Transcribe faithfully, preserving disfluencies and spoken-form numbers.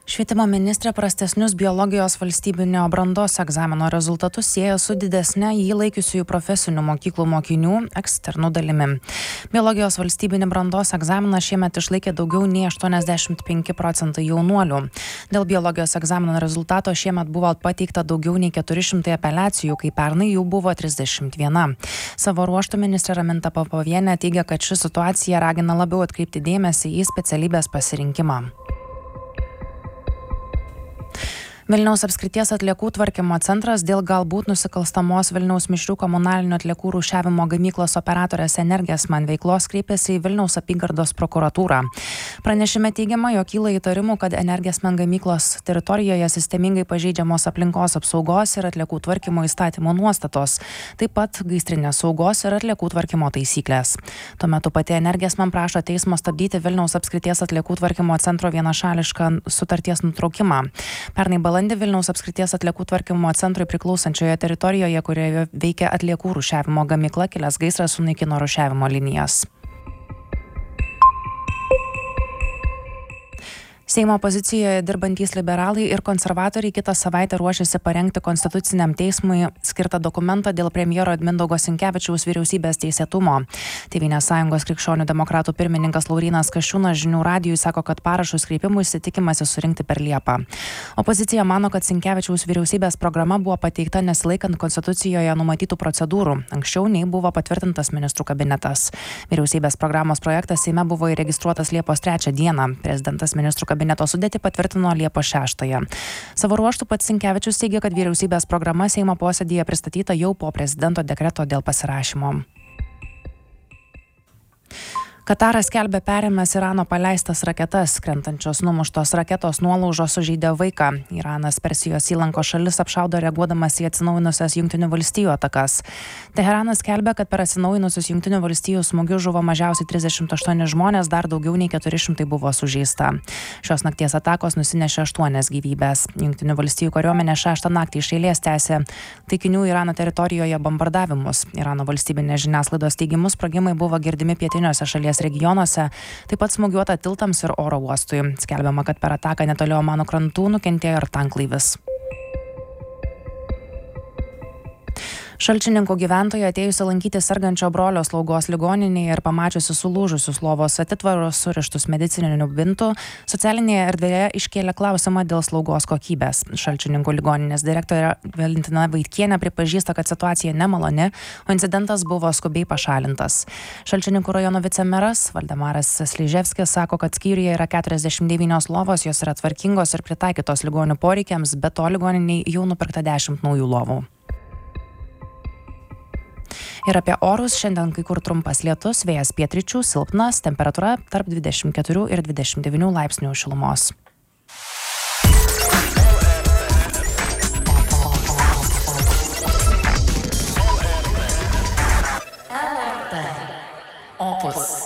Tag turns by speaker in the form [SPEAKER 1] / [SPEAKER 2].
[SPEAKER 1] Švietimo ministrė prastesnius biologijos valstybinio brandos egzamino rezultatus sieja su didesne jį laikiusiųjų profesinių mokyklų mokinių eksternų dalimi. Biologijos valstybinį brandos egzaminą šiemet išlaikė daugiau nei aštuoniasdešimt penki procentai jaunuolių. Dėl biologijos egzamino rezultato šiemet buvo pateikta daugiau nei keturi šimtai apeliacijų, kai pernai jų buvo trisdešimt viena. Savo ruožtu ministrė Raminta Popovienė teigia, kad ši situacija ragina labiau atkreipti dėmesį į specialybės pasirinkimą. Vilniaus apskrities atliekų tvarkymo centras dėl galbūt nusikalstamos Vilniaus mišrių komunalinių atliekų rūšiavimo gamyklos operatorės Energesman veiklos kreipėsi į Vilniaus apygardos prokuratūrą. Pranešime teigiama, jog kyla įtarimų, kad Energesman gamyklos teritorijoje sistemingai pažeidžiamos aplinkos apsaugos ir atliekų tvarkymo įstatymo nuostatos, taip pat gaisrinės saugos ir atliekų tvarkymo taisyklės. Tuo metu pati Energesman prašo teismo stabdyti Vilniaus apskrities atliekų tvarkymo centro vienašališką sutarties nutraukimą. Pernai balandį Vilniaus apskrities atliekų tvarkymo centrui priklausančioje teritorijoje, kurioje veikia atliekų rūšiavimo gamykla, kilęs gaisras sunaikino rūšiavimo linijas. Seimo pozicijoje dirbantys liberalai ir konservatoriai kitą savaitę ruošiasi parengti Konstituciniam teismui skirtą dokumentą dėl premjero Mindaugo Sinkevičiaus vyriausybės teisėtumo. Tėvynės sąjungos krikščionių demokratų pirmininkas Laurynas Kasčiūnas žinių radijui sako, kad parašus kreipimuisi tikimasi surinkti per Liepą. Opozicija mano, kad Sinkevičiaus vyriausybės programa buvo pateikta nesilaikant Konstitucijoje numatytų procedūrų, anksčiau nei buvo patvirtintas ministrų kabinetas. Vyriausybės programos projektas Seime buvo įregistruotas Liepos trečią dieną. Prezidentas ministrų kabineto sudėtį patvirtino Liepos šeštąją. Savo ruožtu pats Sinkevičius teigia, kad vyriausybės programa Seimo posėdyje pristatyta jau po prezidento dekreto dėl pasirašymo. Kataras skelbia perėmęs Irano paleistas raketas. Krentančios numuštos raketos nuolaužos sužeidė vaiką. Iranas Persijos įlankos šalis apšaudo reaguodamas į atsinaujinusias Jungtinių valstijų atakas. Teheranas skelbia, kad per atsinaujinusius Jungtinių valstijų smūgius žuvo mažiausiai trisdešimt aštuoni žmonės, dar daugiau nei keturi šimtai buvo sužeista. Šios nakties atakos nusinešė aštuonias gyvybės. Jungtinių valstijų kariuomenė šeštą naktį iš eilės tęsė taikinių Irano teritorijoje bombardavimus. Irano valstybinės žiniasklaidos teigimu sprogimai buvo girdimi pietiniuose šalies regionuose, taip pat smūgiuota tiltams ir oro uostui. Skelbiama, kad per ataką netoli Omano krantų nukentėjo ir tanklaivis. Šalčininkų gyventoja atėjusi lankyti sergančio brolio slaugos ligoninėje ir pamačiusi sulūžusius lovos atitvarus surištus medicininių bintų, socialinėje erdvėje iškėlė klausimą dėl slaugos kokybės. Šalčininkų ligoninės direktorė Valentina Vaitkienė pripažįsta, kad situacija nemaloni, o incidentas buvo skubiai pašalintas. Šalčininkų rajono vicemeras Valdemaras Slyževskis sako, kad skyriuje yra keturiasdešimt devynios lovos, jos yra tvarkingos ir pritaikytos ligonių poreikiams, be to ligoniniai jau nupirkta dešimt naujų lovų. Ir apie orus, šiandien kai kur trumpas lietus, vėjas pietryčių, silpnas, temperatūra tarp dvidešimt keturių ir dvidešimt devynių laipsnių šilumos. Opus.